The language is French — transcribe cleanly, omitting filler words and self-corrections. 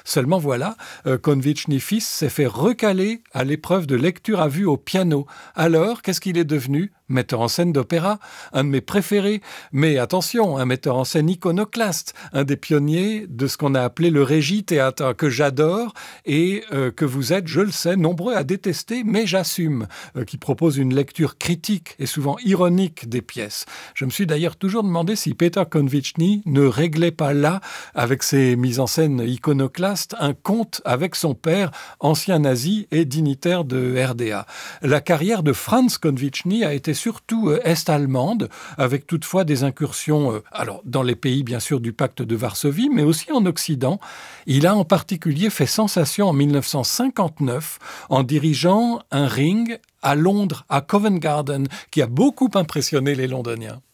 Seulement voilà, Konvichny fils s'est fait recaler à l'épreuve de lecture à vue au piano. Alors, qu'est-ce qu'il est devenu ? Metteur en scène d'opéra, un de mes préférés. Mais attention, un metteur en scène iconoclaste, un des pionniers de ce qu'on a appelé le régie-théâtre, que j'adore et que vous êtes, je le sais, nombreux à détester, mais j'assume, qui propose une lecture critique et souvent ironique des pièces. Je me suis d'ailleurs toujours demandé si Peter Konvichny ne réglait pas là, avec ses mises en scène iconoclastes, un compte avec son père, ancien nazi et dignitaire de RDA. La carrière de Franz Konvichny a été surtout est-allemande, avec toutefois des incursions alors dans les pays bien sûr du pacte de Varsovie, mais aussi en Occident. Il a en particulier fait sensation en 1959 en dirigeant un ring à Londres, à Covent Garden, qui a beaucoup impressionné les Londoniens.